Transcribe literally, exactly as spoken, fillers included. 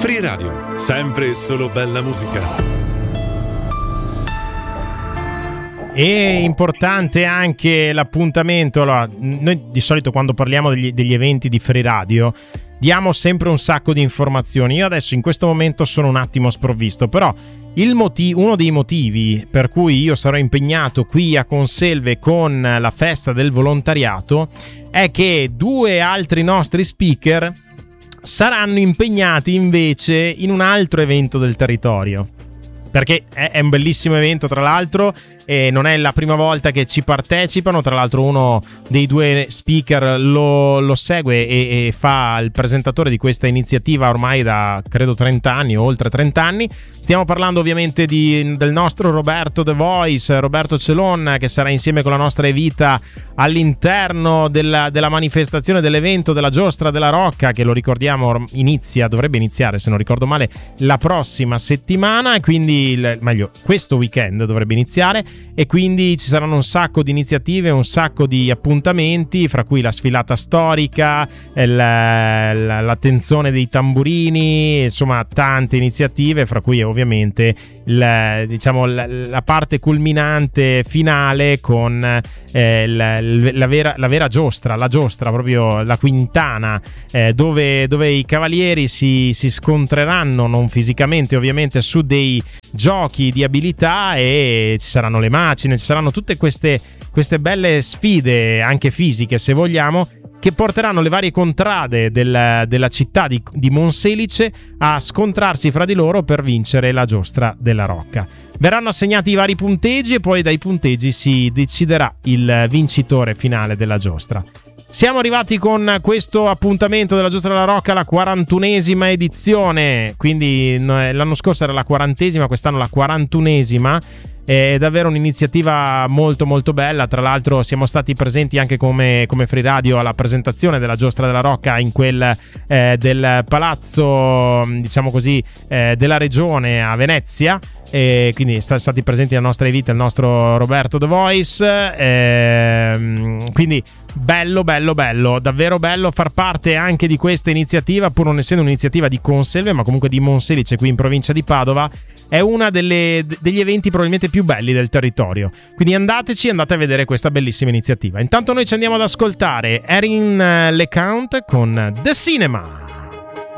Free Radio, sempre e solo bella musica. È importante anche l'appuntamento. Allora, noi di solito quando parliamo degli, degli eventi di Free Radio diamo sempre un sacco di informazioni. Io adesso in questo momento sono un attimo sprovvisto, però il motiv- uno dei motivi per cui io sarò impegnato qui a Conselve con la festa del volontariato è che due altri nostri speaker saranno impegnati invece in un altro evento del territorio, perché è, è un bellissimo evento, tra l'altro, e non è la prima volta che ci partecipano. Tra l'altro uno dei due speaker lo, lo segue e, e fa il presentatore di questa iniziativa ormai da credo trenta anni o oltre trenta anni. Stiamo parlando ovviamente di, del nostro Roberto The Voice, Roberto Celon, che sarà insieme con la nostra Evita all'interno della, della manifestazione, dell'evento della Giostra della Rocca, che lo ricordiamo inizia, dovrebbe iniziare se non ricordo male la prossima settimana, e quindi il, meglio questo weekend dovrebbe iniziare, e quindi ci saranno un sacco di iniziative, un sacco di appuntamenti, fra cui la sfilata storica, il, l'attenzione dei tamburini, insomma tante iniziative, fra cui ovviamente il, diciamo la, la parte culminante finale con eh, la, la, vera, la vera giostra, la giostra proprio la quintana, eh, dove, dove i cavalieri si, si scontreranno, non fisicamente ovviamente, su dei giochi di abilità, e ci saranno le macine, ci saranno tutte queste, queste belle sfide anche fisiche se vogliamo, che porteranno le varie contrade del, della città di, di Monselice a scontrarsi fra di loro per vincere la Giostra della Rocca. Verranno assegnati i vari punteggi e poi dai punteggi si deciderà il vincitore finale della giostra. Siamo arrivati con questo appuntamento della Giostra della Rocca alla quarantunesima edizione, quindi l'anno scorso era la quarantesima, quest'anno la quarantunesima. È davvero un'iniziativa molto molto bella. Tra l'altro siamo stati presenti anche come, come Free Radio alla presentazione della Giostra della Rocca in quel eh, del palazzo, diciamo così, eh, della regione a Venezia, e quindi sono stati presenti la nostra Evita, il nostro Roberto The Voice, eh, quindi bello bello bello, davvero bello far parte anche di questa iniziativa, pur non essendo un'iniziativa di Conselve ma comunque di Monselice qui in provincia di Padova. È una delle, degli eventi probabilmente più belli del territorio, quindi andateci, andate a vedere questa bellissima iniziativa. Intanto noi ci andiamo ad ascoltare Erin LeCount con The Cinema.